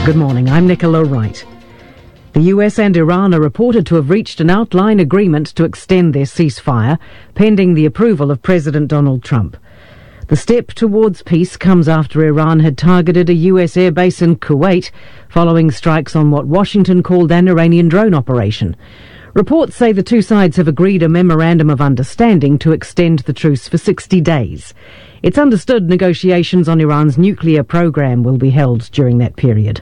Good morning, I'm Nicola Wright. The US and Iran are reported to have reached an outline agreement to extend their ceasefire, pending the approval of President Donald Trump. The step towards peace comes after Iran had targeted a US airbase in Kuwait, following strikes on what Washington called an Iranian drone operation. Reports say the two sides have agreed a memorandum of understanding to extend the truce for 60 days. It's understood negotiations on Iran's nuclear program will be held during that period.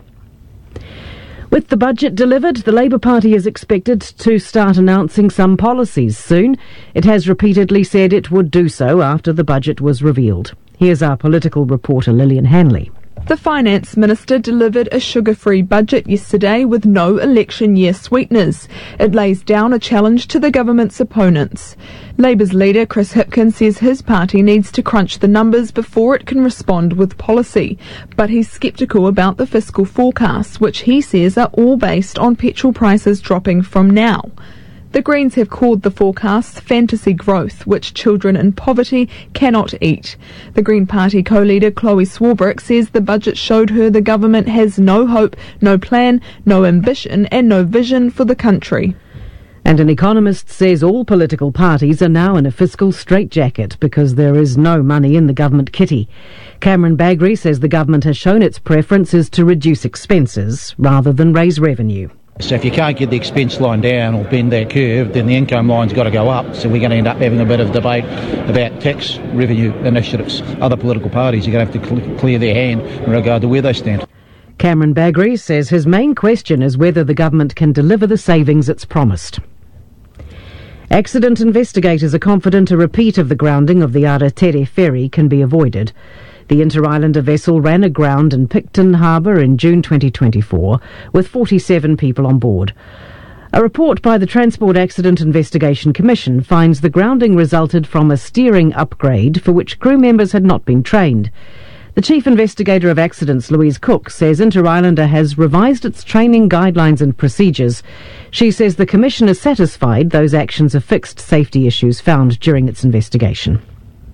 With the budget delivered, the Labour Party is expected to start announcing some policies soon. It has repeatedly said it would do so after the budget was revealed. Here's our political reporter Lillian Hanley. The Finance Minister delivered a sugar-free budget yesterday with no election year sweeteners. It lays down a challenge to the government's opponents. Labour's leader Chris Hipkins says his party needs to crunch the numbers before it can respond with policy. But he's sceptical about the fiscal forecasts, which he says are all based on petrol prices dropping from now. The Greens have called the forecasts fantasy growth, which children in poverty cannot eat. The Green Party co-leader Chloe Swarbrick says the budget showed her the government has no hope, no plan, no ambition and no vision for the country. And an economist says all political parties are now in a fiscal straitjacket because there is no money in the government kitty. Cameron Bagri says the government has shown its preference is to reduce expenses rather than raise revenue. So if you can't get the expense line down or bend that curve, then the income line's got to go up. So we're going to end up having a bit of debate about tax revenue initiatives. Other political parties are going to have to clear their hand in regard to where they stand. Cameron Bagri says his main question is whether the government can deliver the savings it's promised. Accident investigators are confident a repeat of the grounding of the Aratere ferry can be avoided. The Inter-Islander vessel ran aground in Picton Harbour in June 2024 with 47 people on board. A report by the Transport Accident Investigation Commission finds the grounding resulted from a steering upgrade for which crew members had not been trained. The Chief Investigator of Accidents, Louise Cook, says Inter-Islander has revised its training guidelines and procedures. She says the Commission is satisfied those actions have fixed safety issues found during its investigation.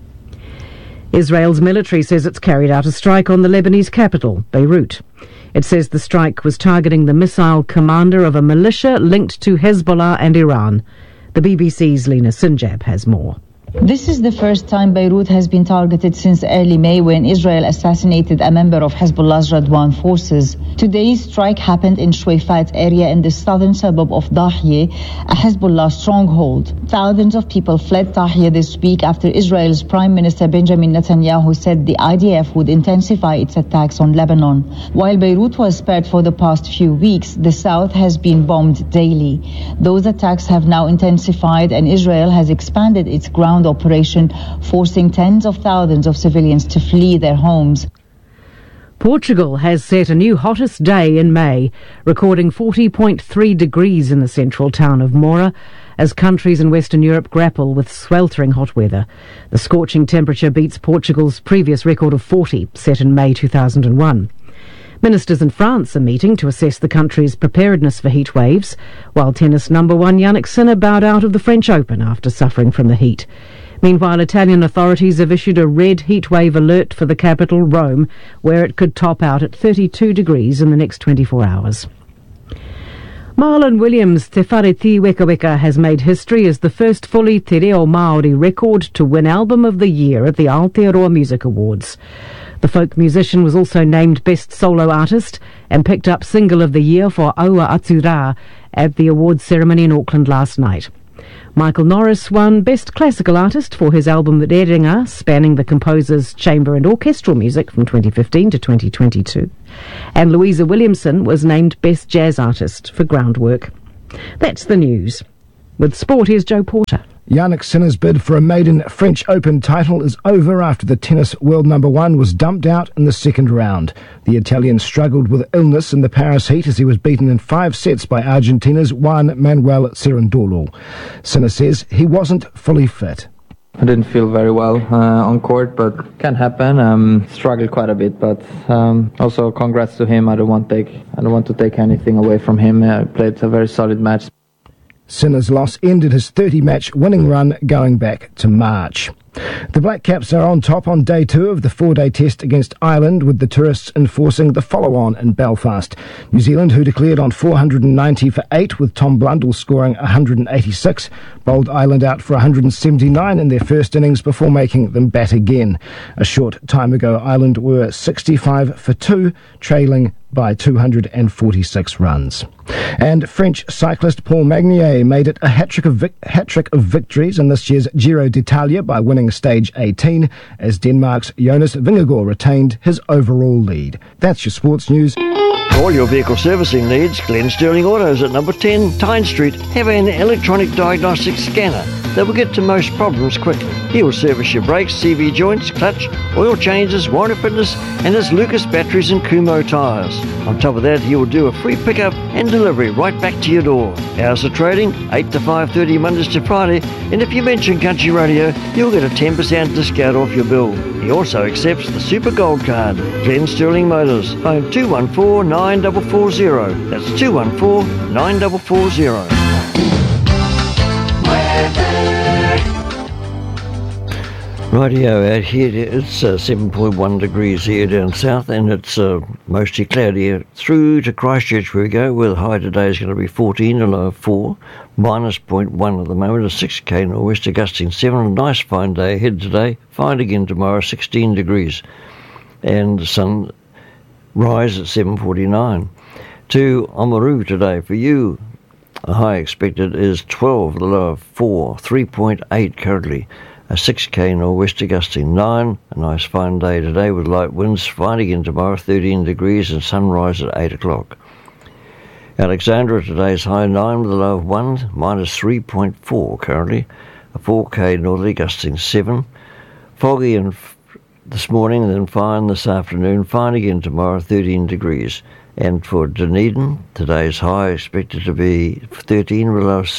Israel's military says it's carried out a strike on the Lebanese capital, Beirut. It says the strike was targeting the missile commander of a militia linked to Hezbollah and Iran. The BBC's Lena Sinjab has more. This is the first time Beirut has been targeted since early May when Israel assassinated a member of Hezbollah's Radwan forces. Today's strike happened in Shweifat area in the southern suburb of Dahye, a Hezbollah stronghold. Thousands of people fled Dahye this week after Israel's Prime Minister Benjamin Netanyahu said the IDF would intensify its attacks on Lebanon. While Beirut was spared for the past few weeks, the south has been bombed daily. Those attacks have now intensified and Israel has expanded its ground operation, forcing tens of thousands of civilians to flee their homes. Portugal has set a new hottest day in May, recording 40.3 degrees in the central town of Moura, as countries in Western Europe grapple with sweltering hot weather. The scorching temperature beats Portugal's previous record of 40, set in May 2001. Ministers in France are meeting to assess the country's preparedness for heat waves, while tennis number one Jannik Sinner bowed out of the French Open after suffering from the heat. Meanwhile, Italian authorities have issued a red heatwave alert for the capital, Rome, where it could top out at 32 degrees in the next 24 hours. Marlon Williams' Te Whareti Weka Weka has made history as the first fully Te Reo Māori record to win Album of the Year at the Aotearoa Music Awards. The folk musician was also named Best Solo Artist and picked up Single of the Year for Aua Atu Rā at the awards ceremony in Auckland last night. Michael Norris won Best Classical Artist for his album Rerenga, spanning the composer's chamber and orchestral music from 2015 to 2022. And Louisa Williamson was named Best Jazz Artist for Groundwork. That's the news. With sport, here's Joe Porter. Jannik Sinner's bid for a maiden French Open title is over after the tennis world number one was dumped out in the second round. The Italian struggled with illness in the Paris heat as he was beaten in 5 sets by Argentina's Juan Manuel Cerundolo. Sinner says he wasn't fully fit. I didn't feel very well on court, but can happen. Struggled quite a bit, but also congrats to him. I don't want to take anything away from him. I played a very solid match. Sinner's loss ended his 30-match winning run going back to March. The Black Caps are on top on day 2 of the 4-day test against Ireland, with the tourists enforcing the follow-on in Belfast. New Zealand, who declared on 490 for 8, with Tom Blundell scoring 186, bowled Ireland out for 179 in their first innings before making them bat again. A short time ago, Ireland were 65 for 2, trailing by 246 runs. And French cyclist Paul Magnier made it a hat-trick of victories in this year's Giro d'Italia by winning stage 18, as Denmark's Jonas Vingegaard retained his overall lead. That's your sports news. All your vehicle servicing needs, Glen Sterling Autos at number 10 Tyne Street have an electronic diagnostic scanner that will get to most problems quickly. He will service your brakes, CV joints, clutch, oil changes, warranty fitness, and his Lucas batteries and Kumho tyres. On top of that, he will do a free pickup and delivery right back to your door. Hours of trading, 8 to 5:30 Mondays to Friday, and if you mention Country Radio, you'll get a 10% discount off your bill. He also accepts the Super Gold Card. Glen Sterling Motors, phone 214-9440. That's 214-9440. Rightio, out here it's 7.1 degrees here down south, and it's mostly cloudy. Through to Christchurch we go, where the high today is going to be 14 and low 4, minus 0.1 at the moment, a 6k nor'wester gusting 7. A nice fine day ahead today, fine again tomorrow, 16 degrees, and the sun rise at 7:49. To Oamaru today, for you, a high expected is 12, the low of 4, 3.8 currently. A 6k nor'wester gusting 9. A nice fine day today with light winds. Fine again tomorrow, 13 degrees, and sunrise at 8 o'clock. Alexandra today's high 9 with a low of 1, minus 3.4 currently. A 4k northerly gusting 7. Foggy this morning, and then fine this afternoon. Fine again tomorrow, 13 degrees. And for Dunedin, today's high expected to be 13 with a low of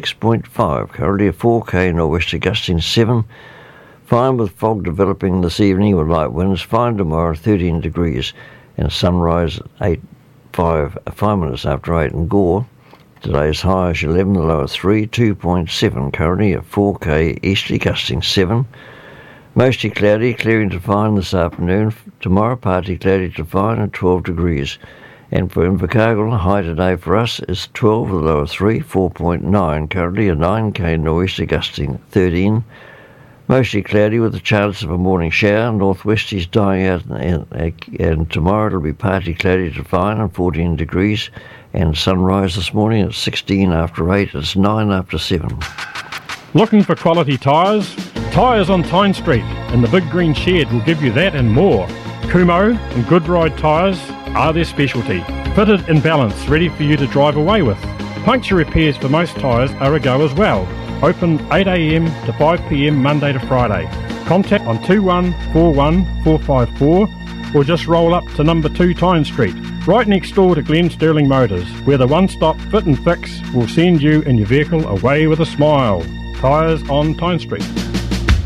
6.5. Currently a 4k nor'wester gusting 7. Fine with fog developing this evening with light winds. Fine tomorrow, 13 degrees. And sunrise at 5 minutes after 8 in Gore. Today's high is 11, the low of 3, 2.7. Currently a 4k easterly gusting 7. Mostly cloudy, clearing to fine this afternoon. Tomorrow partly cloudy to fine at 12 degrees. And for Invercargill, high today for us is 12 with a low of 3, 4.9. Currently a 9k nor'wester gusting 13. Mostly cloudy with a chance of a morning shower. Northwesties dying out, and tomorrow it'll be partly cloudy to fine and 14 degrees. And sunrise this morning at 16 after 8. It's 9 after 7. Looking for quality tyres? Tyres on Tyne Street and the Big Green Shed will give you that and more. Kumho and Good Ride tyres are their specialty. Fitted in balance, ready for you to drive away with. Puncture repairs for most tyres are a go as well. Open 8am to 5pm Monday to Friday. Contact on 2141 454 or just roll up to number 2 Tyne Street, right next door to Glen Sterling Motors, where the one-stop fit and fix will send you and your vehicle away with a smile. Tyres on Tyne Street.